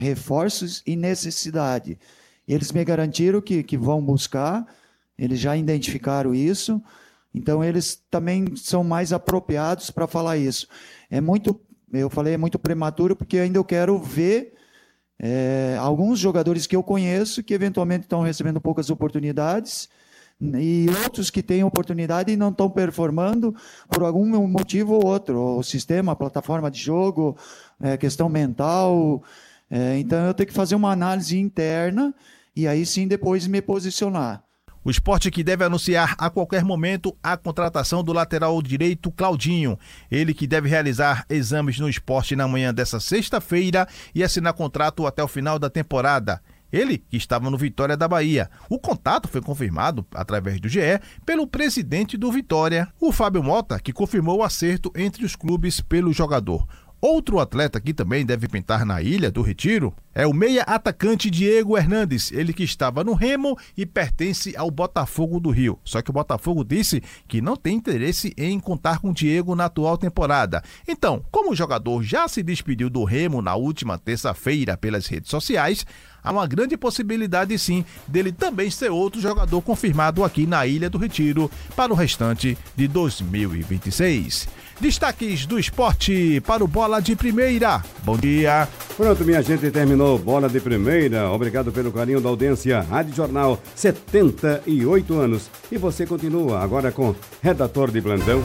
reforços e necessidade. Eles me garantiram que vão buscar, eles já identificaram isso, então eles também são mais apropriados para falar isso. Eu falei, é muito prematuro, porque ainda eu quero ver alguns jogadores que eu conheço que eventualmente estão recebendo poucas oportunidades e outros que têm oportunidade e não estão performando por algum motivo ou outro, o sistema, a plataforma de jogo, questão mental. Então eu tenho que fazer uma análise interna e aí sim depois me posicionar. O Sport que deve anunciar a qualquer momento a contratação do lateral direito Claudinho. Ele que deve realizar exames no Sport na manhã dessa sexta-feira e assinar contrato até o final da temporada. Ele que estava no Vitória da Bahia. O contato foi confirmado, através do GE, pelo presidente do Vitória, o Fábio Mota, que confirmou o acerto entre os clubes pelo jogador. Outro atleta que também deve pintar na Ilha do Retiro é o meia-atacante Diego Hernandes, ele que estava no Remo e pertence ao Botafogo do Rio. Só que o Botafogo disse que não tem interesse em contar com o Diego na atual temporada. Então, como o jogador já se despediu do Remo na última terça-feira pelas redes sociais, há uma grande possibilidade sim dele também ser outro jogador confirmado aqui na Ilha do Retiro para o restante de 2026. Destaques do esporte para o Bola de Primeira. Bom dia. Pronto, minha gente, terminou Bola de Primeira. Obrigado pelo carinho da audiência. Rádio Jornal, 78 anos. E você continua agora com Redator de Plantão.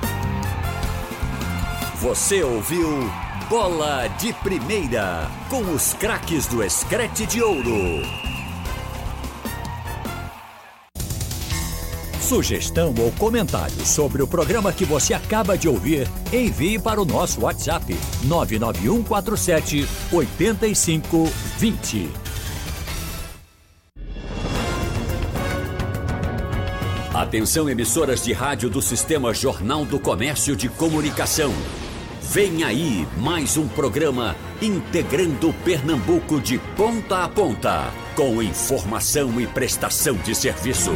Você ouviu Bola de Primeira, com os craques do Escrete de Ouro. Sugestão ou comentário sobre o programa que você acaba de ouvir, envie para o nosso WhatsApp 99147-8520. Atenção, emissoras de rádio do Sistema Jornal do Comércio de Comunicação. Vem aí mais um programa integrando Pernambuco de ponta a ponta, com informação e prestação de serviço.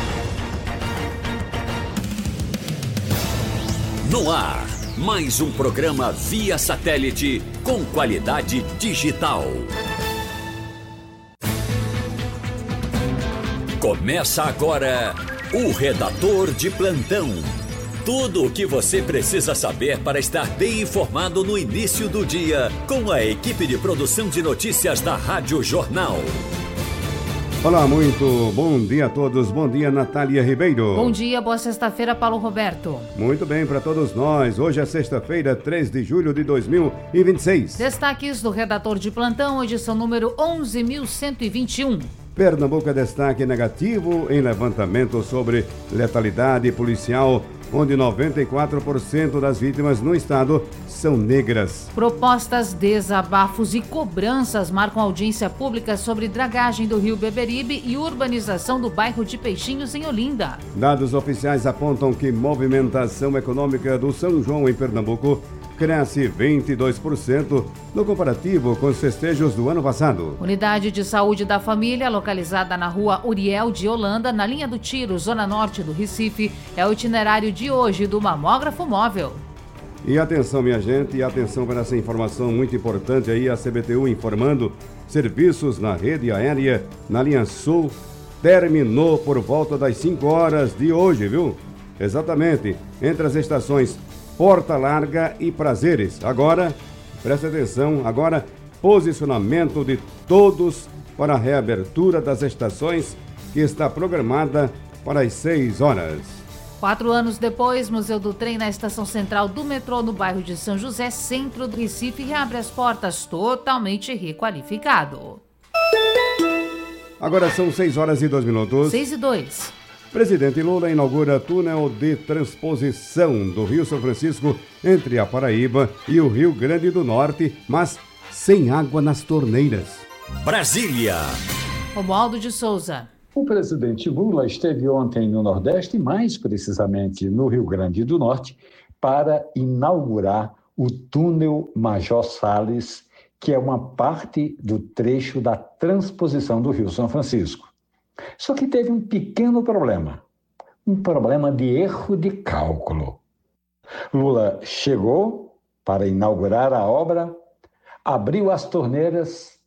No ar, mais um programa via satélite com qualidade digital. Começa agora o Redator de Plantão. Tudo o que você precisa saber para estar bem informado no início do dia, com a equipe de produção de notícias da Rádio Jornal. Olá, muito bom dia a todos. Bom dia, Natália Ribeiro. Bom dia, boa sexta-feira, Paulo Roberto. Muito bem para todos nós. Hoje é sexta-feira, 3 de julho de 2026. Destaques do Redator de Plantão, edição número 11.121. Pernambuco é destaque negativo em levantamento sobre letalidade policial, onde 94% das vítimas no estado são negras. Propostas, desabafos e cobranças marcam audiência pública sobre dragagem do Rio Beberibe e urbanização do bairro de Peixinhos, em Olinda. Dados oficiais apontam que movimentação econômica do São João em Pernambuco cresce 22% no comparativo com os festejos do ano passado. Unidade de Saúde da Família, localizada na rua Uriel de Holanda, na linha do Tiro, zona norte do Recife, é o itinerário de hoje do mamógrafo móvel. E atenção, minha gente, e atenção para essa informação muito importante aí, a CBTU informando, serviços na rede aérea, na linha sul, terminou por volta das 5 horas de hoje, viu? Exatamente, entre as estações Porta Larga e Prazeres. Agora, presta atenção, agora posicionamento de todos para a reabertura das estações, que está programada para as 6 horas. 4 anos depois, Museu do Trem na estação central do metrô no bairro de São José, centro do Recife, reabre as portas totalmente requalificado. Agora são 6 horas e 2 minutos. 6 e 2. Presidente Lula inaugura túnel de transposição do Rio São Francisco entre a Paraíba e o Rio Grande do Norte, mas sem água nas torneiras. Brasília. Romualdo de Souza. O presidente Lula esteve ontem no Nordeste, mais precisamente no Rio Grande do Norte, para inaugurar o túnel Major Salles, que é uma parte do trecho da transposição do Rio São Francisco. Só que teve um pequeno problema, um problema de erro de cálculo. Lula chegou para inaugurar a obra, abriu as torneiras